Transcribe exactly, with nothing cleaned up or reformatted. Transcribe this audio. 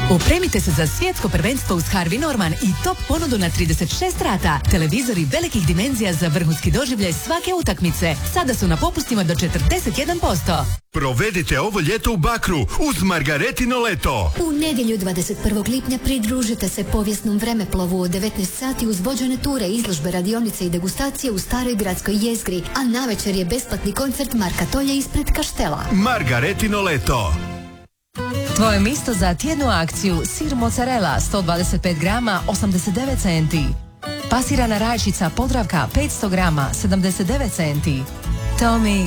Opremite se za svjetsko prvenstvo uz Harvey Norman i top ponudu na trideset šest rata. Televizori velikih dimenzija za vrhunski doživljaj svake utakmice. Sada su na popustima do četrdeset jedan posto. Provedite ovo ljeto u Bakru uz Margaretino leto. U nedjelju dvadeset prvog lipnja pridružite se povijesnom vremeplovu od devetnaest sati uz vođene ture, izložbe, radionice i degustacije u staroj gradskoj jezgri, a navečer je besplatni koncert Marka Tolje ispred Kaštela. Margaretino leto. Tvoje misto za tjednu akciju sir mozzarella sto dvadeset pet grama osamdeset devet centi. Pasirana rajčica Podravka petsto grama sedamdeset devet centi. Tommy